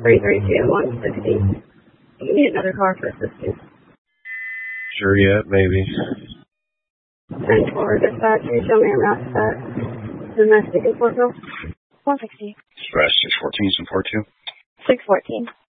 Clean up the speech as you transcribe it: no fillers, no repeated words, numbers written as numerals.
332-160. You need another car for assistance. Sure yet, maybe. 10-4, dispatch, you show me a route to that. Domestic in Fort Hill. 160. Express 614, some 42. 614.